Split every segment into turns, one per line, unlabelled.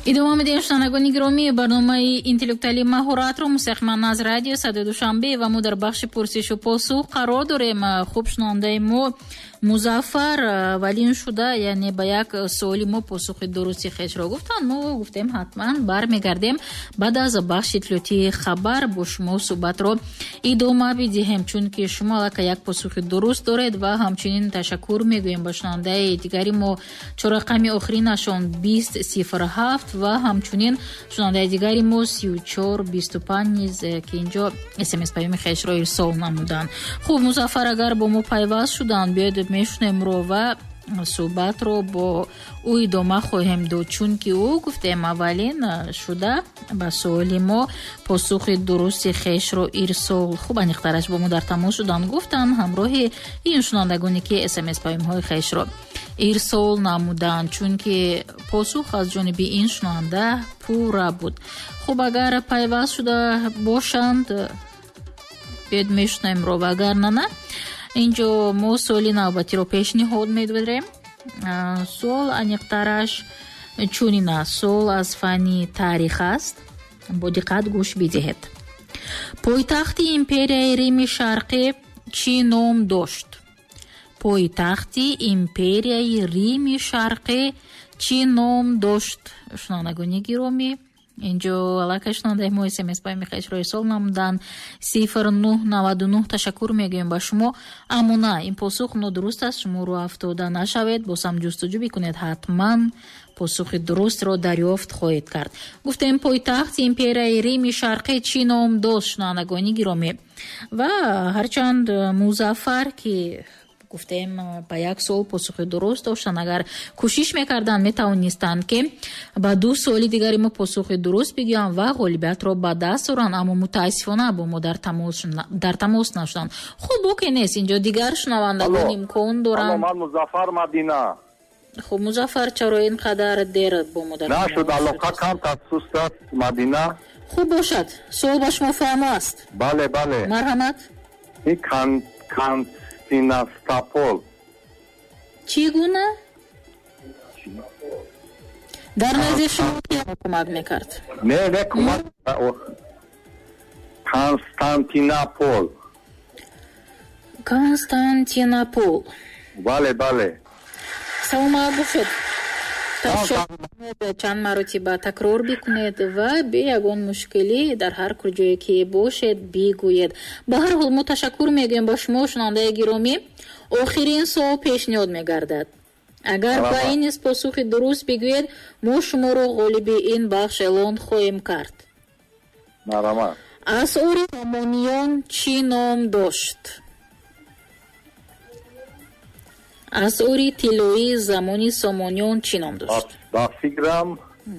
идома медиҳем шунавандагони гиромӣ барномаи интеллектуалӣ маҳоратро мустақиман аз радио Садои Душанбе ва мо дар бахши пурсишу посух қарор дорем. хуб шунавандаи мо Музаффар валин шуда, яъне ба як суоли мо посухи дурусти хешро гуфтанд. мо гуфтем ҳатман бармегардем баъд аз бахши иттилоъотии хабар бо шумо суҳбатро идома бидиҳем, чунки шумо аллака як посухи дуруст доред ва ҳамчунин ташаккур мегӯем ба шунавандаи дигари мо чорақами охиринашон 2007 ва ҳамчунин шунавандаи дигари мо 3425 низ ки инҷо смс паёми хешро ирсол намуданд. хуб Музаффар, агар бо мо пайваст шуданд биёед мешунемро ва суҳбатро бо ӯ идома хоҳем дод, чунки ӯ гуфтем аввалин шуда ба суоли мо посухи дурусти хешро ирсол хуб аниқтараш бо мо дар тамос шуданд, гуфтанд ҳамроҳи ин шунавандагоне ки смс паёмҳои хешро ирсол намуданд, чунки посух аз ҷониби ин шунаванда пурра буд. хуб агар пайваст шуда бошанд биёед мешунемро ва агар нана инҷо мо суоли навбатиро пешниҳод медорем. суол аниқтараш чунин аст. суол аз фанни таърих аст. бо диққат гӯш бидиҳед. пойтахти империяи Рими Шарқӣ чӣ ном дошт? пойтахти империяи Рими Шарқӣ чӣ ном дошт? шунавандагони гиромӣ, инҷо аллакай шунавандаи мо смс паёми хешро ирсол намуданд 0999. ташаккур мегӯем ба шумо, аммо на, ин посух нодуруст аст. шумо рӯ афтода нашавед, бозам ҷустуҷӯ бикунед, ҳатман посухи дурустро дарёфт хоҳед кард. гуфтем пойтахти империяи Рими Шарқӣ чӣ ном дошт? шунавандагони гиромӣ, ва ҳарчанд Музаффар ки гуфтем ба як суол посухи дуруст доштанд, агар кӯшиш мекарданд метавонистанд ки ба ду суоли дигари мо посухи дуруст бигӯянд ва ғолибиятро ба даст оранд, аммо мутаассифона бо мо дар тамос нашуданд. хуб боке нест, инҷо дигар шунавандагон имкон доранд.
ман Музаффар Мадина.
хуб Музаффар, чаро ин қадар дер бо мо дар тамос
нашуд? алоқа кам тассус даст Мадина.
хуб бошад, суол ба шумо фаҳмо аст.
бале бале.
марҳамат.
Константинопол
чӣ гуна? дар назди шумо ки кӯмак мекард?
не кӯмак.
Константинопол.
бале бале.
саломат бошед. чанд маротиба такрор бикунед ва бе ягон мушкилӣ дар ҳар куҷое ки бошед бигӯед. ба ҳар ҳол мо ташаккур мегӯем ба шумо шунавандаи гиромӣ. охирин суол пешниҳод мегардад. агар ба ин низ посухи дуруст бигӯед, мо шуморо ғолиби ин бахш эълон хоҳем кард.
марҳамат.
асъори Сомониён чӣ ном дошт? асъори тиллоии замони Сомониён чӣ ном дошт?
ба фикрам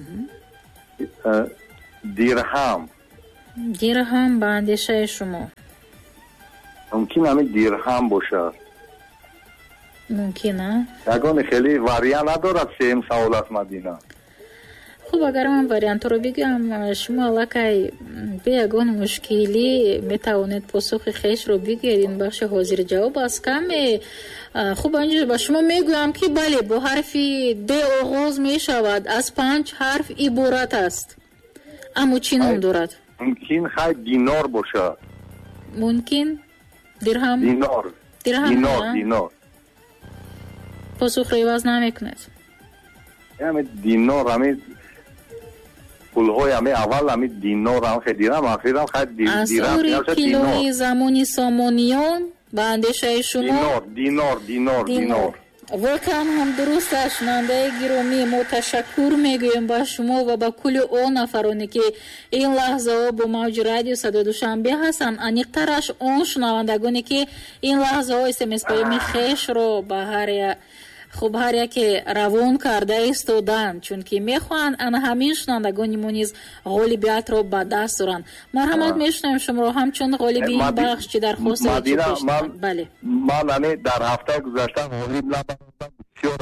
дирҳам.
дирҳам ба андешаи шумо?
мумкин ҳамин дирҳам бошад.
мумкин а?
ягони хеле вариант надорад. сеюм савол аст Мадина.
хуб агар ман вариантро бигӯям, шумо аллакай бе ягон мушкилӣ метавонед посухи хешро бигӯед. ин бахши ҳозири ҷавоб аст. каме хуб анҷо ба шумо мегӯям ки бале, бо ҳарфи д оғоз мешавад, аз 5 ҳарф иборат аст. аммо чӣ ном дорад?
мумкин хай динор бошад.
мумкин дирҳам?
динор.
посухро иваз намекунед?
динор ҳамин пулҳои ҳамин аввал ҳамин динор дирам ахирам хай дирам.
асъори тиллоии замони Сомониён ба андешаи шумо?
динор.
воқеан ҳам дуруст аст. шунавандаи гиромӣ, мо ташаккур мегӯем ба шумо ва ба кулли он нафароне ки ин лаҳзаҳо бо мавҷи радио Садои Душанбе ҳастанд. аниқтараш он шунавандагоне ки ин лаҳзаҳо смс паёми хешро ба ҳар яке равон карда истоданд, чунки мехоҳанд ана ҳамин шунавандагони мо низ ғолибиятро ба даст оранд. марҳамат мешунавем шуморо ҳамчун ғолиби ин бахш чӣ дархост бале.
ман ани дар ҳафтаи гузашта ғолиб набудам. бисёр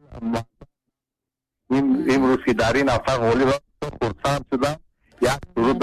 имрӯз ки дар ин ҳафта ғолиб хурсанд шудам. як суруд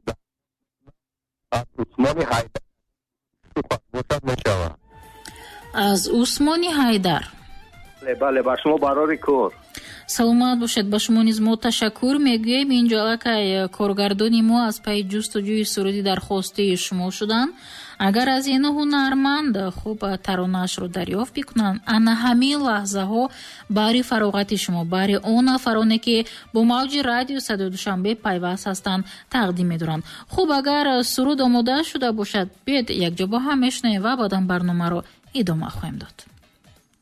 аз Усмони Ҳайдар бошад мешавад.
аз Усмони Ҳайдар.
бале ба шумо барори кор.
саломат бошед. ба шумо низ мо ташаккур мегӯем. инҷо аллакай коргардони мо аз пайи ҷустуҷӯи суруди дархости шумо шуданд. агар аз ин ҳунарманд хуб таронаашро дарёфт бикунанд, ана ҳамин лаҳзаҳо баҳри фароғати шумо, баҳри он нафароне ки бо мавҷи радио Садои Душанбе пайваст ҳастанд тақдим медоранд. хуб, агар суруд омода шуда бошад, биёед якҷо бо ҳам мешунавем ва баъдан барномаро идома хоҳем дод.